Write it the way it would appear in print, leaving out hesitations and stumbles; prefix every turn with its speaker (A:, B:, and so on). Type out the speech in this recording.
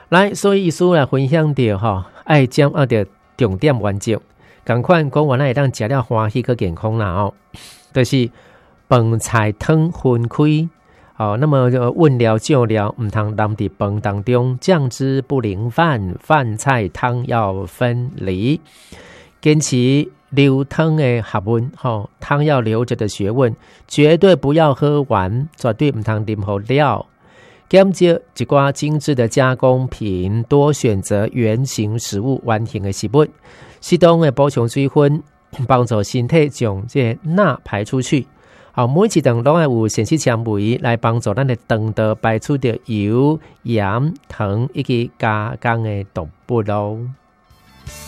A: 来，所以医师来分享到吼，爱掌握着重点原则，同款讲原来会当食了欢喜个健康啦哦，就是饭菜汤分开。好，那么温料酱料唔通淋伫饭当中，酱汁不淋饭，饭菜汤要分离，坚持流汤的学问，汤要留着的学问，绝对不要喝完，绝对唔通啉好料。减少一寡精致的加工品，多选择原形食物、完形的食物，适当的补充水分，帮助身体将这钠排出去。好，每一顿拢要有膳食纤维来帮助咱的肠道排出的油、盐、糖以及加工的毒物咯。